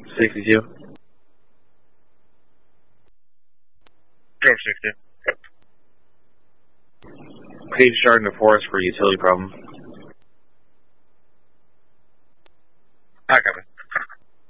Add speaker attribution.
Speaker 1: 62.
Speaker 2: Sure, 60.
Speaker 1: Page shard in the forest for utility problem.